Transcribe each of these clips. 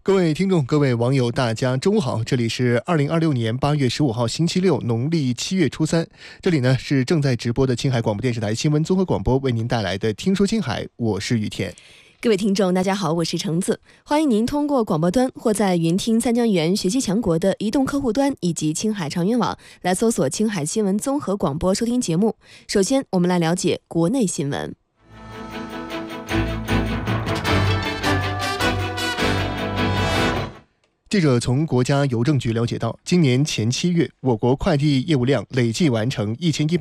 各位听众、各位网友，大家中午好！这里是2026年8月15号星期六，农历7月初3。这里呢是正在直播的青海广播电视台新闻综合广播为您带来的《听说青海》，我是雨田。 各位听众大家好，我是橙子，欢迎您通过广播端或在云听三江源学习强国的移动客户端以及青海长云网来搜索青海新闻综合广播收听节目。首先我们来了解国内新闻。 记者从国家邮政局了解到，今年前7月，我国快递业务量累计完成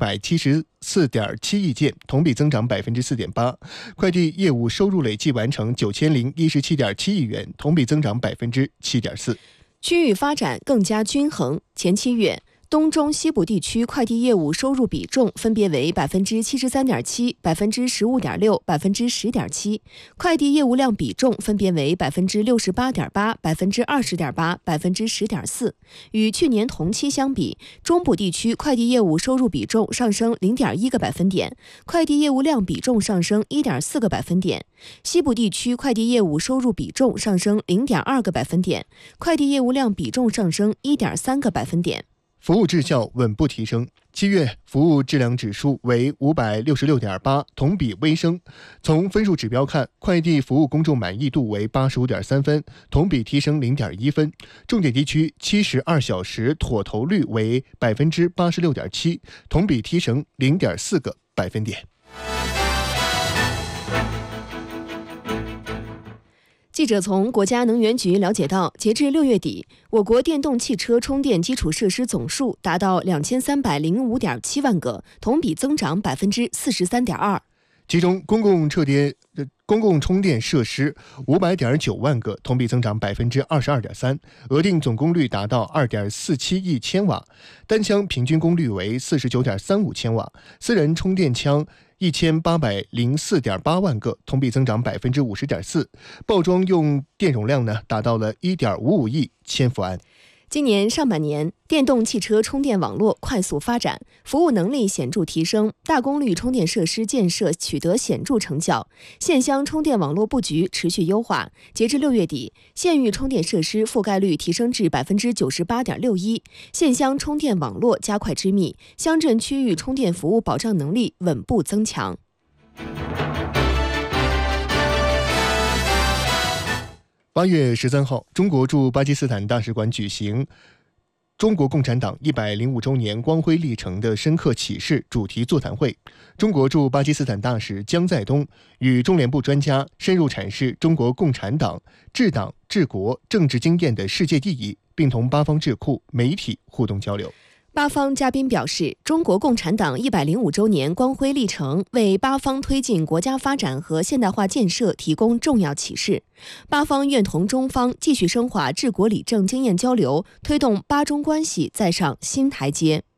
1174.7亿件，同比增长 4.8%； 快递业务收入累计完成9017.7亿元，同比增长 7.4%。 区域发展更加均衡，前7月东中西部地区快递业务收入比重分别为 73.7%、15.6%、10.7%，快递业务量比重分别为 68.8%、20.8%、10.4%。与去年同期相比，中部地区快递业务收入比重上升 0.1个百分点，快递业务量比重上升 1.4个百分点；西部地区快递业务收入比重上升 0.2个百分点，快递业务量比重上升 1.3个百分点。 服务质效稳步提升，7月服务质量指数为566.8，同比微升。从分数指标看，快递服务公众满意度为 85.3 分，同比提升 0.1 分。重点地区72小时妥投率为 86.7%， 同比提升 0.4个百分点。 记者从国家能源局了解到，截至6月底，我国电动汽车充电基础设施总数达到 2305.7万个，同比增长 43.2%。 其中公共充电设施500.9万个，同比增长 22.3%， 额定总功率达到 2.47亿千瓦，单枪平均功率为 49.35千瓦，私人充电枪1804.8万个，同比增长 50.4%， 报装用电容量呢达到了 1.55亿千伏安。 今年上半年，电动汽车充电网络快速发展，服务能力显著提升，大功率充电设施建设取得显著成效，县乡充电网络布局持续优化。截至6月底，县域充电设施覆盖率提升至 98.61%， 县乡充电网络加快织密，乡镇区域充电服务保障能力稳步增强。 8月13号，中国驻巴基斯坦大使馆举行中国共产党105周年光辉历程的深刻启示主题座谈会。中国驻巴基斯坦大使姜在东与中联部专家深入阐释中国共产党治党治国政治经验的世界意义，并同巴方智库、媒体互动交流。 巴方嘉宾表示，中国共产党105周年光辉历程为巴方推进国家发展和现代化建设提供重要启示。巴方愿同中方继续深化治国理政经验交流，推动巴中关系再上新台阶。